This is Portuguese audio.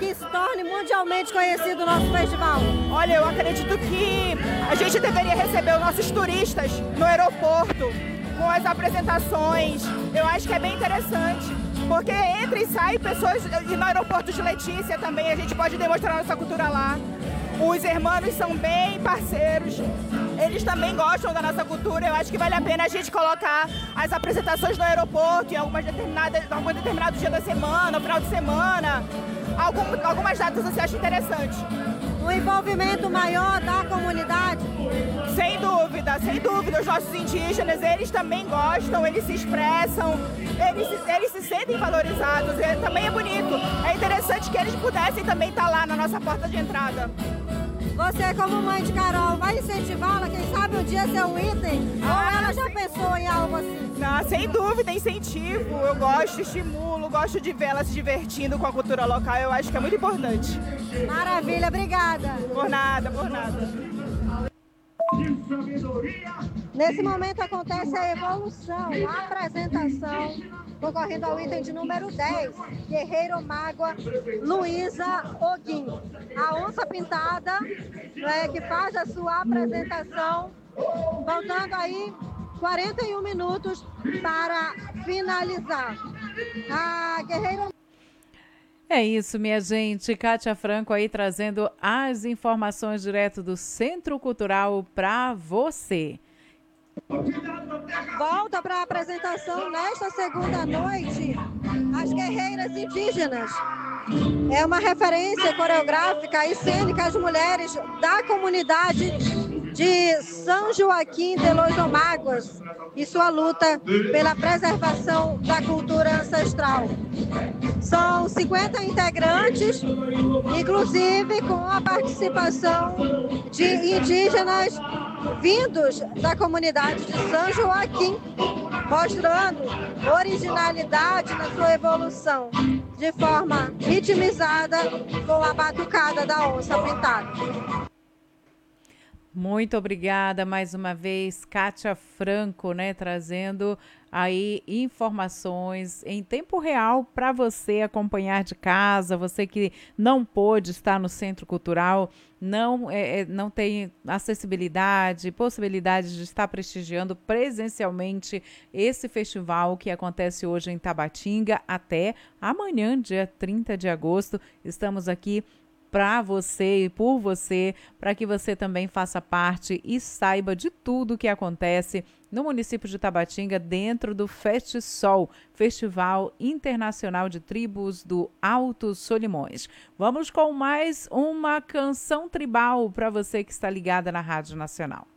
que se torne mundialmente conhecido o nosso festival? Olha, eu acredito que a gente deveria receber os nossos turistas no aeroporto, com as apresentações. Eu acho que é bem interessante, porque entra e sai pessoas, e no aeroporto de Letícia também a gente pode demonstrar nossa cultura lá. Os irmãos são bem parceiros, eles também gostam da nossa cultura. Eu acho que vale a pena a gente colocar as apresentações no aeroporto em algum determinado dia da semana, no final de semana. Algumas datas você acha interessante. Um envolvimento maior da comunidade? Sem dúvida, sem dúvida. Os nossos indígenas, eles também gostam, eles se expressam, eles se sentem valorizados. E também é bonito. É interessante que eles pudessem também estar lá na nossa porta de entrada. Você, como mãe de Carol, vai incentivá-la? Quem sabe um dia ser um item? Ou ela já pensou em algo assim? Não, sem dúvida, incentivo. Eu gosto, estimulo, gosto de ver ela se divertindo com a cultura local. Eu acho que é muito importante. Maravilha, obrigada. Por nada, por nada. Nesse momento acontece a evolução, a apresentação, concorrendo ao item de número 10, Guerreiro Mágoa Luísa Oguim. A onça pintada, que faz a sua apresentação, faltando aí 41 minutos para finalizar. A Guerreiro... É isso, minha gente. Kátia Franco aí trazendo as informações direto do Centro Cultural para você. Volta para a apresentação nesta segunda noite, as Guerreiras Indígenas. É uma referência coreográfica e cênica às mulheres da comunidade de São Joaquim de Los Omáguas e sua luta pela preservação da cultura ancestral. São 50 integrantes, inclusive com a participação de indígenas vindos da comunidade de São Joaquim, mostrando originalidade na sua evolução, de forma ritmizada com a batucada da onça pintada. Muito obrigada mais uma vez, Kátia Franco, trazendo aí informações em tempo real para você acompanhar de casa, você que não pôde estar no Centro Cultural, não tem acessibilidade, possibilidade de estar prestigiando presencialmente esse festival que acontece hoje em Tabatinga até amanhã, dia 30 de agosto. Estamos aqui para você e por você, para que você também faça parte e saiba de tudo o que acontece no município de Tabatinga dentro do FestSol, Festival Internacional de Tribos do Alto Solimões. Vamos com mais uma canção tribal para você que está ligada na Rádio Nacional.